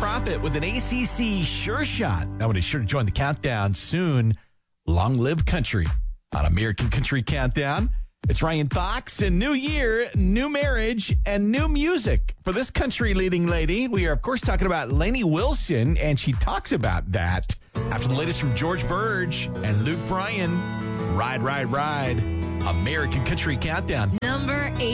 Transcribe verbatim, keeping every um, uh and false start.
profit with an A C C sure shot. That one is sure to join the countdown soon. Long live country on American Country Countdown. It's Ryan Fox, and new year, new marriage, and new music for this country leading lady. We are, of course, talking about Lainey Wilson, and she talks about that after the latest from George Burge and Luke Bryan. Ride, ride, ride. American Country Countdown. Number eight.